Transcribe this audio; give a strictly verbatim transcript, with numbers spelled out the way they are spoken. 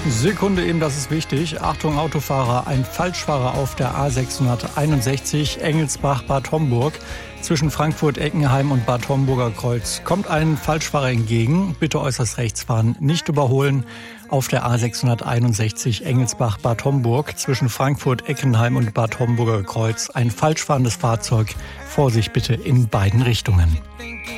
Sekunde eben, das ist wichtig. Achtung Autofahrer, ein Falschfahrer auf der A sechshunderteinundsechzig Engelsbach-Bad Homburg. Zwischen Frankfurt-Eckenheim und Bad Homburger Kreuz kommt ein Falschfahrer entgegen. Bitte äußerst rechts fahren, nicht überholen. Auf der A sechshunderteinundsechzig Engelsbach-Bad Homburg zwischen Frankfurt-Eckenheim und Bad Homburger Kreuz ein falschfahrendes Fahrzeug. Vorsicht bitte in beiden Richtungen.